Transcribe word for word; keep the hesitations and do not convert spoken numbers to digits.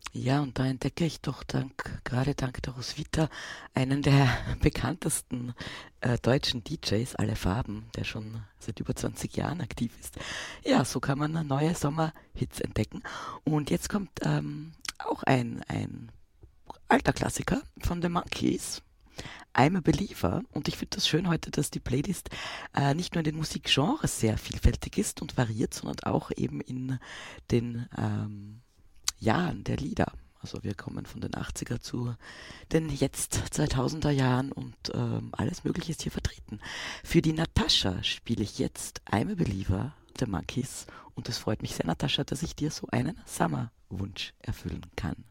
Ja, und da entdecke ich doch dank, gerade dank der Roswitha, einen der bekanntesten äh, deutschen D Js, Alle Farben, der schon seit über zwanzig Jahren aktiv ist. Ja, so kann man neue Sommerhits entdecken. Und jetzt kommt ähm, auch ein, ein alter Klassiker von The Monkees. I'm a Believer, und ich finde das schön heute, dass die Playlist äh, nicht nur in den Musikgenres sehr vielfältig ist und variiert, sondern auch eben in den ähm, Jahren der Lieder. Also wir kommen von den achtziger zu den jetzt zweitausender Jahren und ähm, alles Mögliche ist hier vertreten. Für die Natascha spiele ich jetzt I'm a Believer der Monkeys und es freut mich sehr, Natascha, dass ich dir so einen Sommerwunsch erfüllen kann.